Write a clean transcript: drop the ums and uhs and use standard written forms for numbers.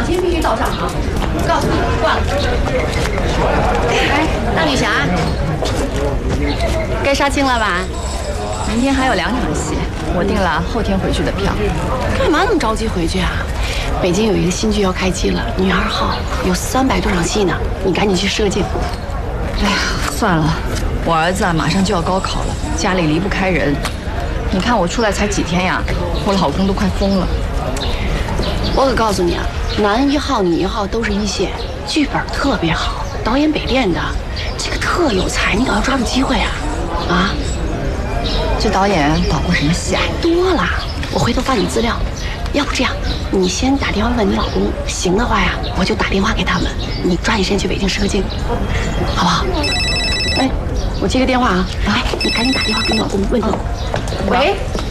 天必须到账啊！告诉你，挂了。哎，大女侠，该杀青了吧？明天还有2场戏，我订了后天回去的票。干嘛那么着急回去啊？北京有一个新剧要开机了，女二号有300多场戏呢，你赶紧去试个镜。 哎呀，算了，我儿子啊马上就要高考了，家里离不开人。你看我出来才几天呀，我老公都快疯了。 我可告诉你啊，男1号、女1号都是1线，剧本特别好，导演北电的，这个特有才，你可要抓住机会啊！啊！ 这导演导过什么戏啊？ 多了，我回头发你资料。要不这样，你先打电话问你老公，行的话呀，我就打电话给他们，你抓紧时间去北京试个镜，好不好？哎，我接个电话啊！哎，你赶紧打电话给你老公问他。喂。